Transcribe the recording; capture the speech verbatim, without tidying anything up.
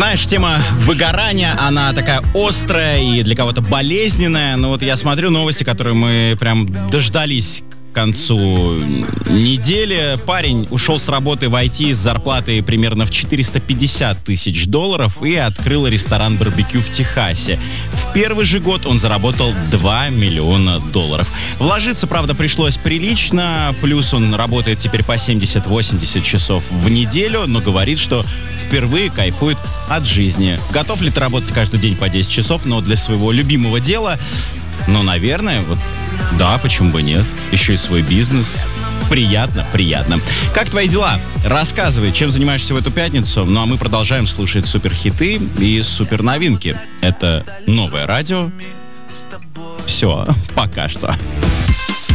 Знаешь, тема выгорания, она такая острая и для кого-то болезненная. Но вот я смотрю новости, которые мы прям дождались к концу недели. Парень ушел с работы в ай ти с зарплатой примерно в четыреста пятьдесят тысяч долларов и открыл ресторан барбекю в Техасе. В первый же год он заработал два миллиона долларов. Вложиться, правда, пришлось прилично, плюс он работает теперь по семьдесят-восемьдесят часов в неделю, но говорит, что впервые кайфует от жизни. Готов ли ты работать каждый день по десять часов, но для своего любимого дела? Ну, наверное, вот да, почему бы нет? Еще и свой бизнес. Приятно, приятно. Как твои дела? Рассказывай, чем занимаешься в эту пятницу. Ну, а мы продолжаем слушать суперхиты и суперновинки. Это Новое радио. Все, пока что.